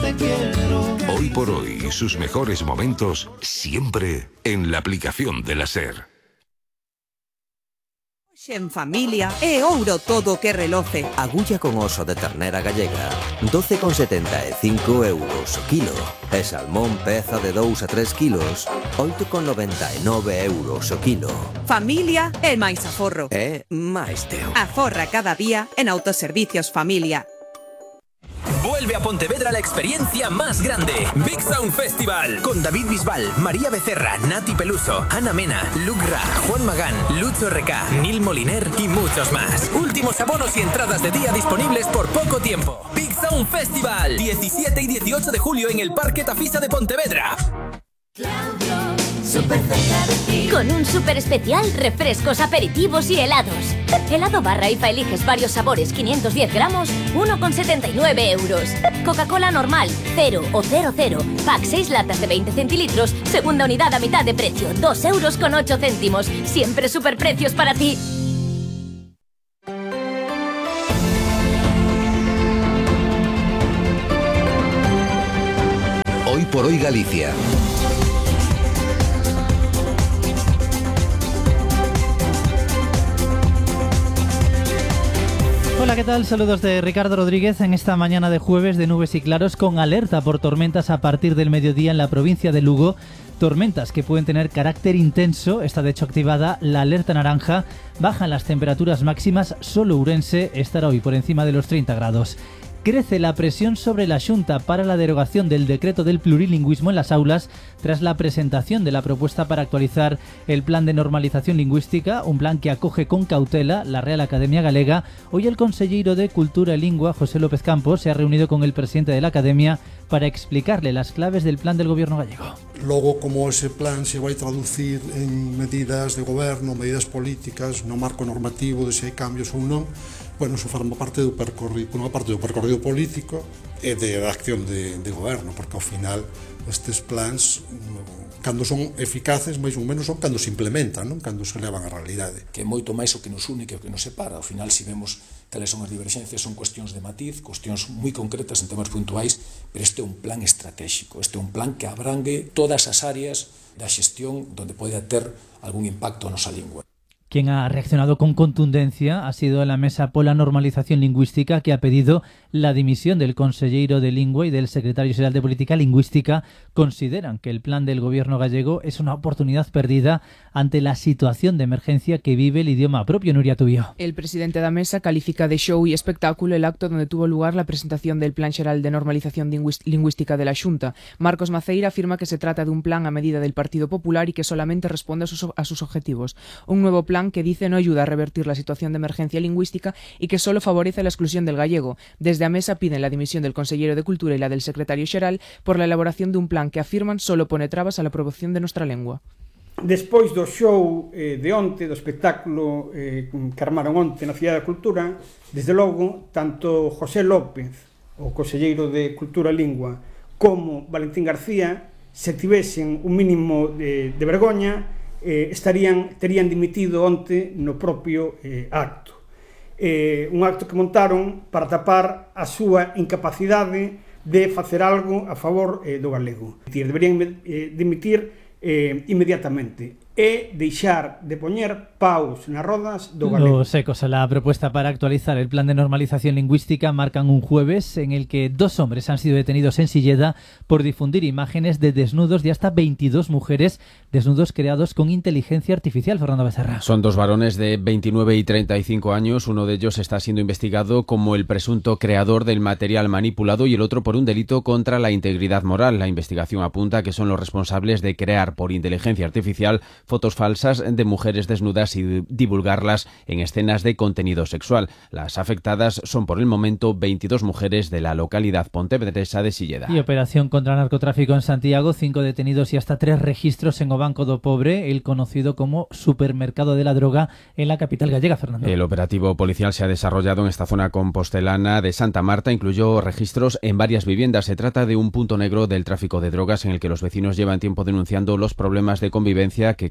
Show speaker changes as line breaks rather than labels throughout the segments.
te quiero.
Hoy por hoy, sus mejores momentos siempre en la aplicación de la SER.
En familia é ouro todo que reloce.
Agulla con oso de ternera gallega, 12,75 euros o kilo. E salmón peza de 2 a 3 kilos, 8,99 euros o kilo.
Familia é máis aforro.
É máis teo.
Aforra cada día en Autoservicios Familia.
Vuelve a Pontevedra la experiencia más grande. Big Sound Festival. Con David Bisbal, María Becerra, Nati Peluso, Ana Mena, Luc Ra, Juan Magán, Lucho RK, Nil Moliner y muchos más. Últimos abonos y entradas de día disponibles por poco tiempo. Big Sound Festival. 17 y 18 de julio en el Parque Tafisa de Pontevedra.
Con un súper especial, refrescos, aperitivos y helados. Helado barra IFA eliges varios sabores, 510 gramos, 1,79 euros. Coca-Cola normal, 0 o 00. Pack 6 latas de 20 centilitros, segunda unidad a mitad de precio, 2 euros con 8 céntimos. Siempre superprecios para ti.
Hoy por hoy Galicia.
Hola, ¿qué tal? Saludos de Ricardo Rodríguez en esta mañana de jueves de nubes y claros con alerta por tormentas a partir del mediodía en la provincia de Lugo. Tormentas que pueden tener carácter intenso, está de hecho activada la alerta naranja. Bajan las temperaturas máximas, solo Ourense estará hoy por encima de los 30 grados. Crece la presión sobre la Xunta para la derogación del decreto del plurilingüismo en las aulas tras la presentación de la propuesta para actualizar el plan de normalización lingüística, un plan que acoge con cautela la Real Academia Galega. Hoy el conselleiro de Cultura e Lingua, José López Campos, se ha reunido con el presidente de la Academia para explicarle las claves del plan del gobierno gallego.
Logo, como ese plan se vai traducir en medidas de goberno, medidas políticas, no marco normativo de se hai cambios ou non, bueno, eso forma parte do percorrido, unha parte do percorrido político e da acción de goberno, porque ao final estes plans, cando son eficaces, máis ou menos son cando se implementan, non? Cando se levan á realidade.
Que é moito máis o que nos une que o que nos separa. Ao final, se vemos cales son as diverxencias, son cuestións de matiz, cuestións moi concretas en temas puntuais, pero este é un plan estratégico, este é un plan que abrangue todas as áreas da xestión donde pode ter algún impacto na nosa lingua.
Quien ha reaccionado con contundencia ha sido la Mesa pola Normalización Lingüística, que ha pedido la dimisión del conselleiro de Lingua y del secretario xeral de Política Lingüística. Consideran que el plan del gobierno gallego es una oportunidad perdida ante la situación de emergencia que vive el idioma propio. Nuria Tubío.
El presidente da Mesa califica de show y espectáculo el acto donde tuvo lugar la presentación del Plan Xeral de Normalización Lingüística de la Xunta. Marcos Maceira afirma que se trata de un plan a medida del Partido Popular y que solamente responde a sus objetivos. Un nuevo plan que dice no ayuda a revertir la situación de emergencia lingüística y que solo favorece la exclusión del gallego. Desde a Mesa piden la dimisión del consellero de Cultura y la del secretario xeral por la elaboración de un plan que afirman solo pone trabas a la aprobación de nuestra lengua.
Despois do show de onte, do espectáculo que armaron onte na Cidade da Cultura, desde logo, tanto José López, o conselleiro de Cultura e Lingua, como Valentín García, se tivesen un mínimo de vergoña, terían dimitido onte no propio acto. Un acto que montaron para tapar a súa incapacidade de facer algo a favor do galego. Deberían dimitir inmediatamente e deixar de poñer paus nas rodas do galego.
Los ecos a la propuesta para actualizar el plan de normalización lingüística marcan un jueves en el que 2 hombres han sido detenidos en Silleda por difundir imágenes de desnudos de hasta 22 mujeres, desnudos creados con inteligencia artificial. Fernando Becerra.
Son 2 varones de 29 y 35 años. Uno de ellos está siendo investigado como el presunto creador del material manipulado y el otro por un delito contra la integridad moral. La investigación apunta que son los responsables de crear por inteligencia artificial fotos falsas de mujeres desnudas y divulgarlas en escenas de contenido sexual. Las afectadas son por el momento 22 mujeres de la localidad pontevedresa de Silleda.
Y operación contra narcotráfico en Santiago, 5 detenidos y hasta 3 registros en o Banco do Pobre, el conocido como supermercado de la droga en la capital gallega, Fernando.
El operativo policial se ha desarrollado en esta zona compostelana de Santa Marta, incluyó registros en varias viviendas. Se trata de un punto negro del tráfico de drogas en el que los vecinos llevan tiempo denunciando los problemas de convivencia que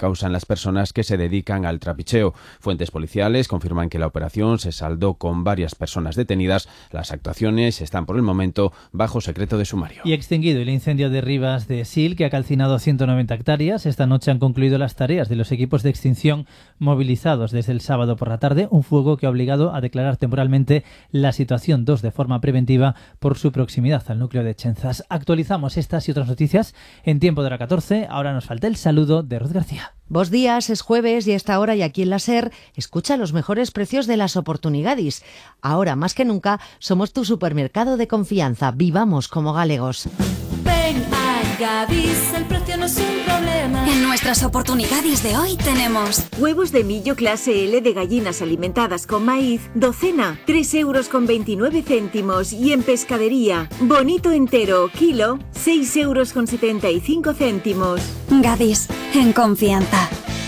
causan las personas que se dedican al trapicheo. Fuentes policiales confirman que la operación se saldó con varias personas detenidas. Las actuaciones están por el momento bajo secreto de sumario.
Y extinguido el incendio de Rivas de Sil, que ha calcinado 190 hectáreas. Esta noche han concluido las tareas de los equipos de extinción movilizados desde el sábado por la tarde. Un fuego que ha obligado a declarar temporalmente la situación 2 de forma preventiva por su proximidad al núcleo de Chenzas. Actualizamos estas y otras noticias en tiempo de la 14. Ahora nos falta el saludo de Ruth García.
Bos días, es jueves y a esta hora y aquí en la SER escucha los mejores precios de las oportunidades. Ahora más que nunca somos tu supermercado de confianza. Vivamos como galegos.
Ven a Gadis, el precio no es un problema.
En nuestras oportunidades de hoy tenemos
huevos de millo clase L de gallinas alimentadas con maíz, docena, 3,29 € y en pescadería, bonito entero, kilo, 6,75 €.
Gadis, en confianza.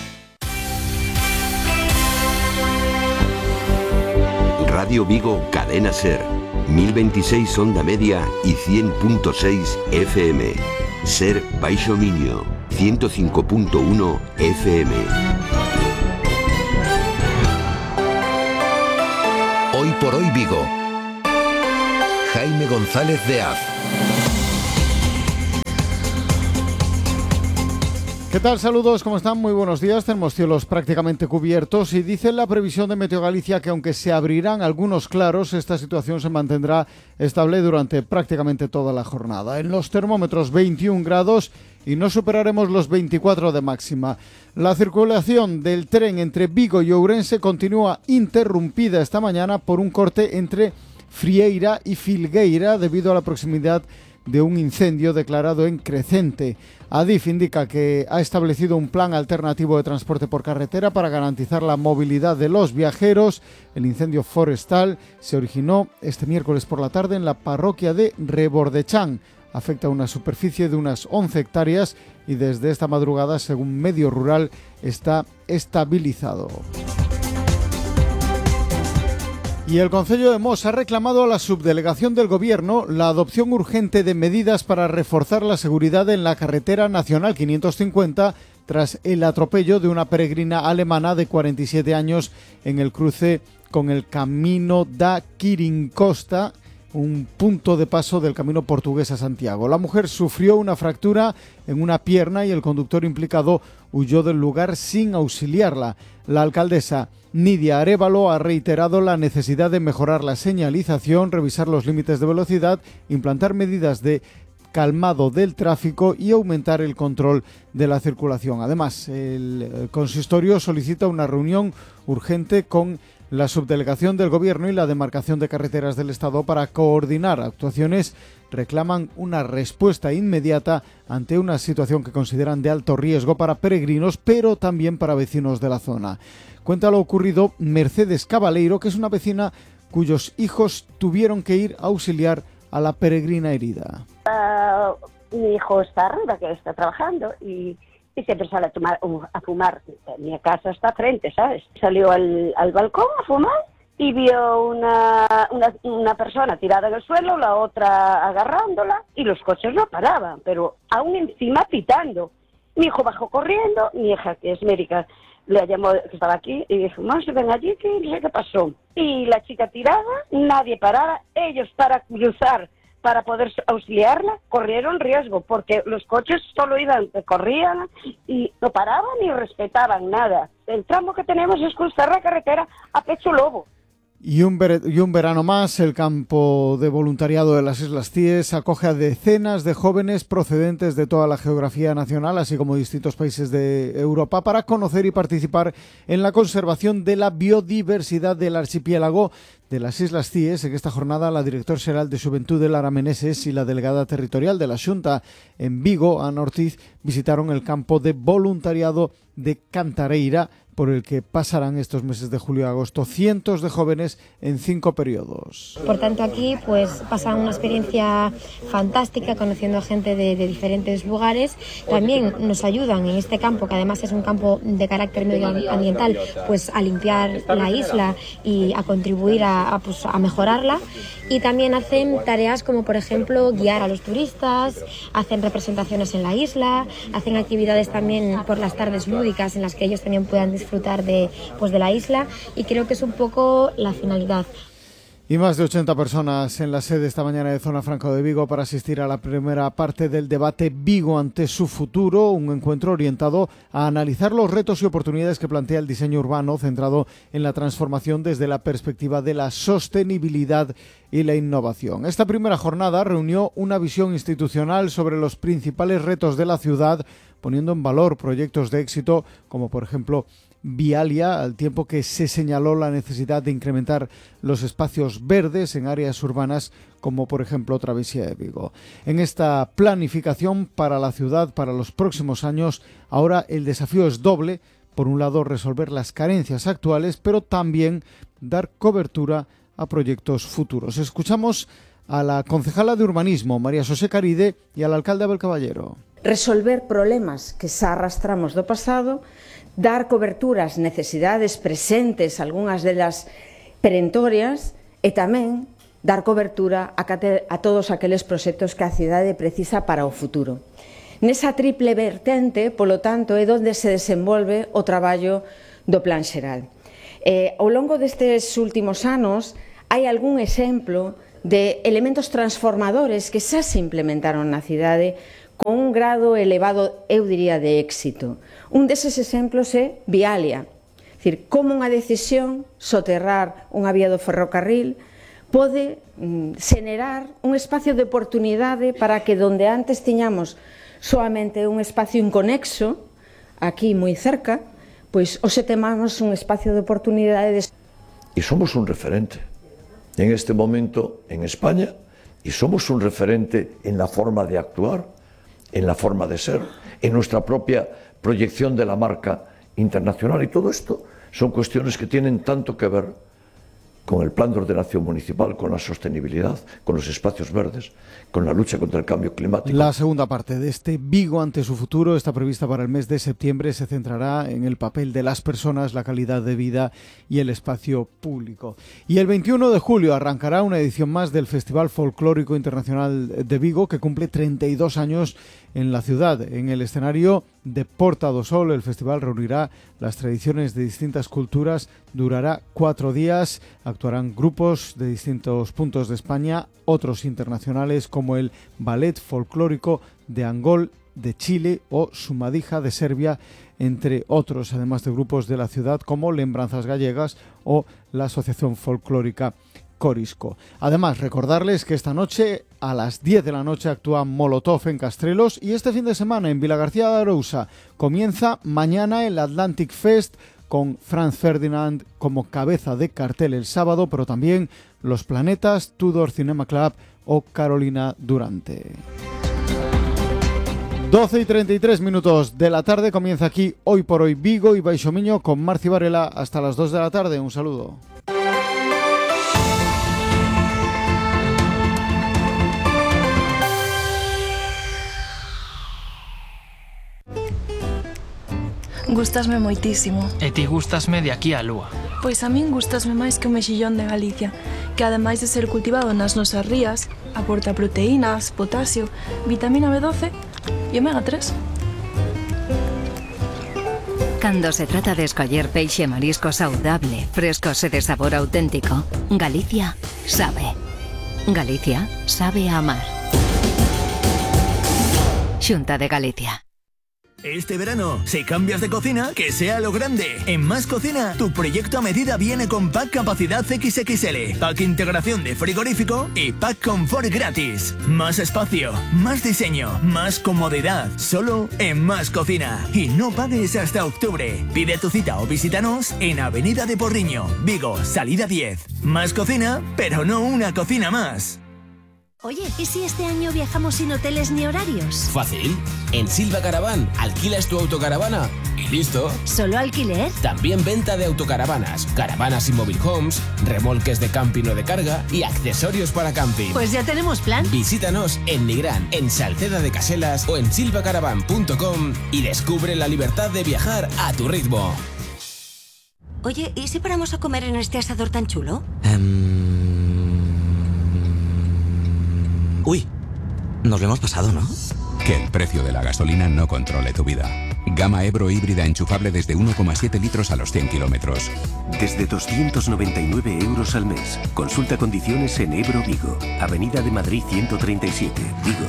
Radio Vigo, Cadena SER, 1026 onda media y 100.6 FM. SER Baixo Miño, 105.1 FM.
Hoy por hoy Vigo. Jaime González de Az.
¿Qué tal? Saludos, ¿cómo están? Muy buenos días. Tenemos cielos prácticamente cubiertos y dice la previsión de Meteo Galicia que aunque se abrirán algunos claros, esta situación se mantendrá estable durante prácticamente toda la jornada. En los termómetros 21 grados y no superaremos los 24 de máxima. La circulación del tren entre Vigo y Ourense continúa interrumpida esta mañana por un corte entre Frieira y Filgueira debido a la proximidad de un incendio declarado en Crecente. Adif indica que ha establecido un plan alternativo de transporte por carretera para garantizar la movilidad de los viajeros. El incendio forestal se originó este miércoles por la tarde en la parroquia de Rebordechán. Afecta una superficie de unas 11 hectáreas y desde esta madrugada, según Medio Rural, está estabilizado. Y el Concello de Mos ha reclamado a la subdelegación del Gobierno la adopción urgente de medidas para reforzar la seguridad en la carretera nacional 550 tras el atropello de una peregrina alemana de 47 años en el cruce con el Camino da Quirincosta, un punto de paso del camino portugués a Santiago. La mujer sufrió una fractura en una pierna y el conductor implicado huyó del lugar sin auxiliarla. La alcaldesa Nidia Arévalo ha reiterado la necesidad de mejorar la señalización, revisar los límites de velocidad, implantar medidas de calmado del tráfico y aumentar el control de la circulación. Además, el consistorio solicita una reunión urgente con la subdelegación del Gobierno y la demarcación de carreteras del Estado para coordinar actuaciones. Reclaman una respuesta inmediata ante una situación que consideran de alto riesgo para peregrinos, pero también para vecinos de la zona. Cuenta lo ocurrido Mercedes Cabaleiro, que es una vecina cuyos hijos tuvieron que ir a auxiliar a la peregrina herida.
Mi hijo está arriba, que está trabajando, y siempre sale a fumar. Mi casa está frente, ¿sabes? Salió al balcón a fumar y vio una persona tirada en el suelo, la otra agarrándola, y los coches no paraban, pero aún encima pitando. Mi hijo bajó corriendo, mi hija, que es médica, le llamó, que estaba aquí, y dijo, no, se ven allí, que no sé qué pasó. Y la chica tirada, nadie paraba, ellos para cruzar, para poder auxiliarla, corrieron riesgo, porque los coches solo corrían y no paraban ni respetaban nada. El tramo que tenemos es cruzar la carretera a pecho lobo.
Y un verano más, el campo de voluntariado de las Islas Cíes acoge a decenas de jóvenes procedentes de toda la geografía nacional, así como distintos países de Europa, para conocer y participar en la conservación de la biodiversidad del archipiélago de las Islas Cíes. En esta jornada, la directora xeral de Xuventude, Lara Meneses, y la delegada territorial de la Xunta en Vigo, Ana Ortiz, visitaron el campo de voluntariado de Cantareira por el que pasarán estos meses de julio a agosto cientos de jóvenes en 5 periodos.
Por tanto, aquí pues pasan una experiencia fantástica conociendo a gente de diferentes lugares. También nos ayudan en este campo, que además es un campo de carácter medioambiental, pues a limpiar la isla y a contribuir a mejorarla. Y también hacen tareas como, por ejemplo, guiar a los turistas, hacen representaciones en la isla, hacen actividades también por las tardes lúdicas en las que ellos también puedan disfrutar de la isla, y creo que es un poco la finalidad.
Y más de 80 personas en la sede esta mañana de Zona Franco de Vigo para asistir a la primera parte del debate Vigo ante su futuro, un encuentro orientado a analizar los retos y oportunidades que plantea el diseño urbano, centrado en la transformación desde la perspectiva de la sostenibilidad y la innovación. Esta primera jornada reunió una visión institucional sobre los principales retos de la ciudad, poniendo en valor proyectos de éxito como, por ejemplo, Vialia, al tiempo que se señaló la necesidad de incrementar los espacios verdes en áreas urbanas como por ejemplo Travesía de Vigo. En esta planificación para la ciudad para los próximos años, ahora el desafío es doble. Por un lado, resolver las carencias actuales, pero también dar cobertura a proyectos futuros. Escuchamos a la concejala de Urbanismo, María Xosé Caride, y al alcalde Abel Caballero.
Resolver problemas que xa arrastramos do pasado, dar cobertura ás necesidades presentes, algunhas delas perentorias, e tamén dar cobertura a todos aqueles proxectos que a cidade precisa para o futuro. Nesa triple vertente, polo tanto, é onde se desenvolve o traballo do Plan Xeral. Ao longo destes últimos anos, hai algún exemplo de elementos transformadores que xa se implementaron na cidade con un grado elevado, eu diría, de éxito. Un deses exemplos é Vialia. É dicir, como unha decisión soterrar unha vía do ferrocarril pode xenerar un espacio de oportunidade para que donde antes tiñamos soamente un espacio inconexo, aquí moi cerca, pois hoxe temos un espacio de oportunidade.
E somos un referente en este momento en España, y somos un referente en la forma de actuar, en la forma de ser, en nuestra propia proyección de la marca internacional, y todo esto son cuestiones que tienen tanto que ver con el plan de ordenación municipal, con la sostenibilidad, con los espacios verdes, con la lucha contra el cambio climático.
La segunda parte de este Vigo ante su futuro está prevista para el mes de septiembre. Se centrará en el papel de las personas, la calidad de vida y el espacio público. Y el 21 de julio arrancará una edición más del Festival Folclórico Internacional de Vigo, que cumple 32 años en la ciudad. En el escenario de Porta do Sol, el festival reunirá las tradiciones de distintas culturas, durará 4 días, actuarán grupos de distintos puntos de España, otros internacionales como el Ballet Folclórico de Angol de Chile o Sumadija de Serbia, entre otros, además de grupos de la ciudad como Lembranzas Gallegas o la Asociación Folclórica Corisco. Además, recordarles que esta noche a las 10 de la noche actúa Molotov en Castrelos, y este fin de semana en Vilagarcía de Arousa comienza mañana el Atlantic Fest con Franz Ferdinand como cabeza de cartel el sábado, pero también Los Planetas, Tudor Cinema Club o Carolina Durante. 12:33 de la tarde, comienza aquí Hoy por Hoy Vigo y Baixo Miño con Marci Varela hasta las 2 de la tarde. Un saludo.
Gústasme moitísimo.
E ti gústasme de aquí á lúa.
Pois a min gústasme máis que o mexillón de Galicia, que ademais de ser cultivado nas nosas rías, aporta proteínas, potasio, vitamina B12 e omega 3.
Cando se trata de escoller peixe e marisco saudable, frescos e de sabor auténtico, Galicia sabe. Galicia sabe a amar. Xunta de Galicia.
Este verano, si cambias de cocina, que sea lo grande. En Más Cocina, tu proyecto a medida viene con pack capacidad XXL, pack integración de frigorífico y pack confort gratis. Más espacio, más diseño, más comodidad. Solo en Más Cocina. Y no pagues hasta octubre. Pide tu cita o visítanos en Avenida de Porriño, Vigo, salida 10. Más Cocina, pero no una cocina más.
Oye, ¿y si este año viajamos sin hoteles ni horarios?
Fácil. En Silva Caravan alquilas tu autocaravana y
¿Listo?
¿Solo alquiler?
También venta de autocaravanas, caravanas y mobile homes, remolques de camping o de carga y accesorios para camping.
Pues ya tenemos plan.
Visítanos en Nigrán, en Salceda de Caselas o en silvacaravan.com y descubre la libertad de viajar a tu ritmo.
Oye, ¿y si paramos a comer en este asador tan chulo?
Uy, nos lo hemos pasado, ¿no?
Que el precio de la gasolina no controle tu vida. Gama Ebro híbrida enchufable desde 1,7 litros a los 100 kilómetros.
Desde 299 euros al mes. Consulta condiciones en Ebro Vigo. Avenida de Madrid 137, Vigo.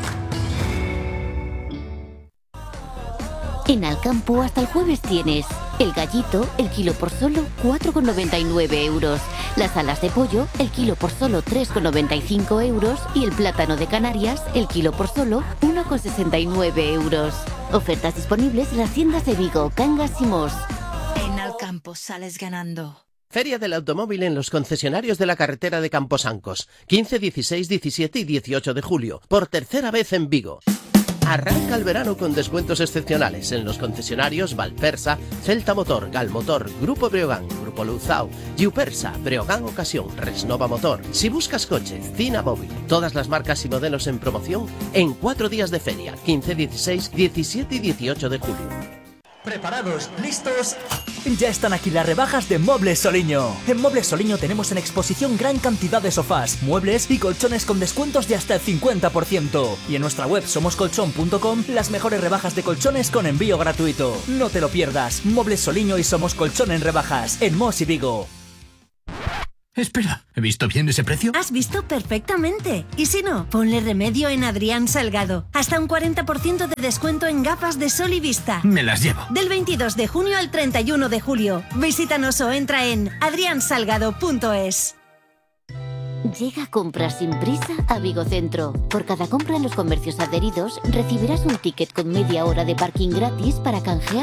En Alcampo hasta el jueves tienes el gallito, el kilo por solo 4,99 euros. Las alas de pollo, el kilo por solo 3,95 euros. Y el plátano de Canarias, el kilo por solo 1,69 euros. Ofertas disponibles en las tiendas de Vigo, Cangas y Mos.
En Alcampo sales ganando.
Feria del Automóvil en los concesionarios de la carretera de Camposancos. 15, 16, 17 y 18 de julio. Por tercera vez en Vigo. Arranca el verano con descuentos excepcionales en los concesionarios Valpersa, Celta Motor, Galmotor, Grupo Breogán, Grupo Luzao, Giupersa, Breogán Ocasión, Resnova Motor. Si buscas coche, Cina Móvil. Todas las marcas y modelos en promoción en 4 días de feria, 15, 16, 17 y 18 de julio.
¿Preparados? ¿Listos? Ya están aquí las rebajas de Mobles Soliño. En Mobles Soliño tenemos en exposición gran cantidad de sofás, muebles y colchones con descuentos de hasta el 50%. Y en nuestra web somoscolchon.com las mejores rebajas de colchones con envío gratuito. No te lo pierdas. Mobles Soliño y Somos Colchón en rebajas, en Mos y Vigo.
Espera, ¿he visto bien ese precio?
Has visto perfectamente. Y si no, ponle remedio en Adrián Salgado. Hasta un 40% de descuento en gafas de sol y vista.
Me las llevo.
Del 22 de junio al 31 de julio. Visítanos o entra en adriansalgado.es.
Llega Compras sin prisa a Vigo Centro. Por cada compra en los comercios adheridos recibirás un ticket con media hora de parking gratis para canjear